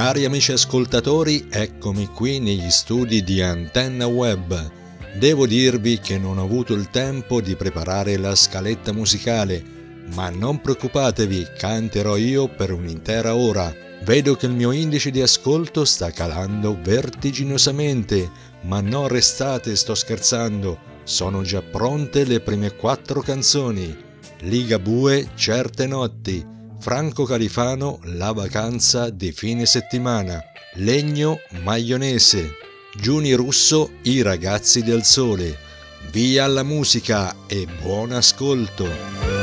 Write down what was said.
Cari amici ascoltatori, eccomi qui negli studi di Antenna Web. Devo dirvi che non ho avuto il tempo di preparare la scaletta musicale, ma non preoccupatevi, canterò io per un'intera ora. Vedo che il mio indice di ascolto sta calando vertiginosamente, ma non restate, sto scherzando, sono già pronte le prime 4 canzoni. Ligabue, Certe notti, Franco Califano, La vacanza di fine settimana, Legno, Maionese, Giuni Russo, I ragazzi del sole. Via alla musica e buon ascolto!